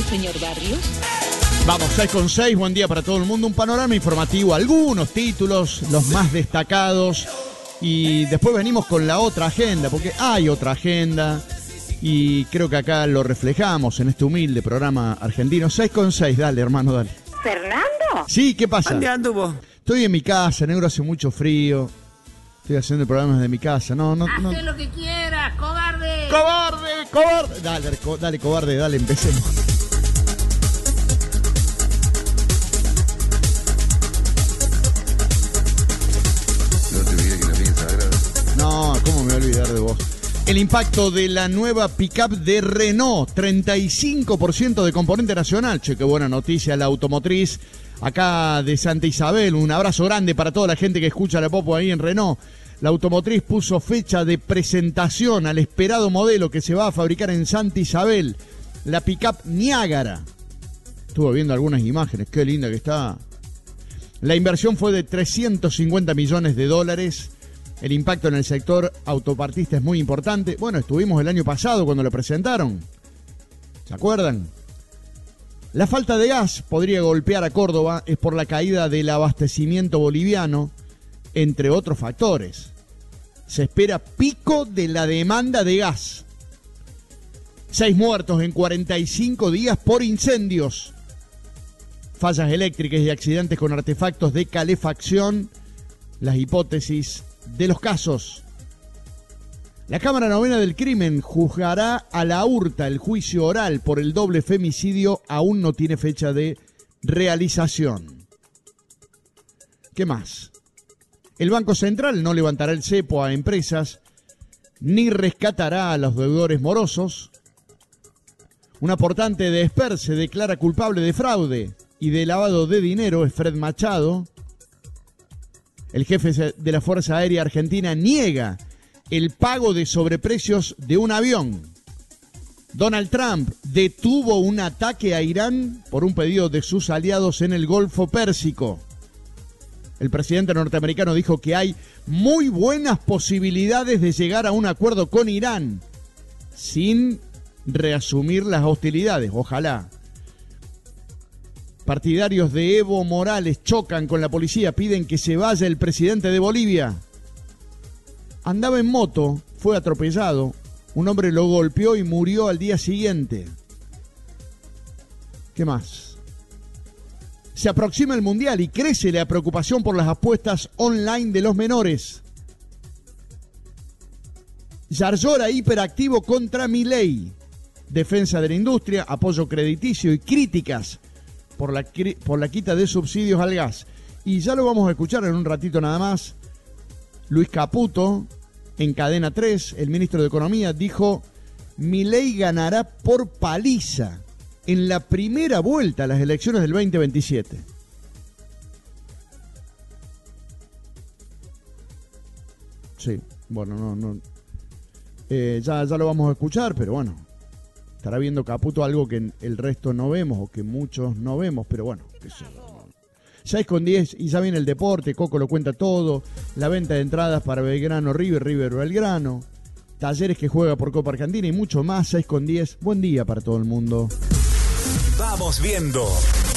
señor Barrios? Vamos, 6:06, buen día para todo el mundo. Un panorama informativo, algunos títulos, los más destacados. Y después venimos con la otra agenda, porque hay otra agenda. Y creo que acá lo reflejamos en este humilde programa argentino. 6:06, dale, hermano, dale. ¿Fernando? Sí, ¿qué pasa? ¿Dónde anduvo? Estoy en mi casa, negro, hace mucho frío. Estoy haciendo el programa desde mi casa. No. Haz lo que quieras, cobarde. ¡Cobarde! Dale, cobarde, dale, empecemos. No te olvides que la mía es sagrada. No, ¿cómo me voy a olvidar de vos? El impacto de la nueva pick-up de Renault, 35% de componente nacional. Che, qué buena noticia, la automotriz acá de Santa Isabel. Un abrazo grande para toda la gente que escucha la Popo ahí en Renault. La automotriz puso fecha de presentación al esperado modelo que se va a fabricar en Santa Isabel, la pick-up Niágara. Estuve viendo algunas imágenes, qué linda que está. La inversión fue de $350 millones. El impacto en el sector autopartista es muy importante. Bueno, estuvimos el año pasado cuando lo presentaron. ¿Se acuerdan? La falta de gas podría golpear a Córdoba, es por la caída del abastecimiento boliviano, entre otros factores. Se espera pico de la demanda de gas. 6 muertos en 45 días por incendios. Fallas eléctricas y accidentes con artefactos de calefacción. Las hipótesis de los casos. La Cámara Novena del Crimen juzgará a la Hurta. El juicio oral por el doble femicidio aún no tiene fecha de realización. ¿Qué más? El Banco Central no levantará el cepo a empresas ni rescatará a los deudores morosos. Un aportante de Esper se declara culpable de fraude y de lavado de dinero, es Fred Machado. El jefe de la Fuerza Aérea Argentina niega el pago de sobreprecios de un avión. Donald Trump detuvo un ataque a Irán por un pedido de sus aliados en el Golfo Pérsico. El presidente norteamericano dijo que hay muy buenas posibilidades de llegar a un acuerdo con Irán sin reasumir las hostilidades. Ojalá. Partidarios de Evo Morales chocan con la policía, piden que se vaya el presidente de Bolivia. Andaba en moto, fue atropellado, un hombre lo golpeó y murió al día siguiente. ¿Qué más? Se aproxima el Mundial y crece la preocupación por las apuestas online de los menores. Yarlora hiperactivo contra Milei. Defensa de la industria, apoyo crediticio y críticas por la quita de subsidios al gas. Y ya lo vamos a escuchar en un ratito nada más. Luis Caputo, en Cadena 3, el ministro de Economía, dijo: Milei ganará por paliza en la primera vuelta a las elecciones del 2027. Sí, bueno, no. Ya lo vamos a escuchar, pero bueno. Estará viendo Caputo algo que el resto no vemos o que muchos no vemos, pero bueno, qué sé yo. 6:10 y ya viene el deporte, Coco lo cuenta todo, la venta de entradas para Belgrano River Belgrano, Talleres que juega por Copa Argentina y mucho más. 6:10, buen día para todo el mundo. Vamos viendo.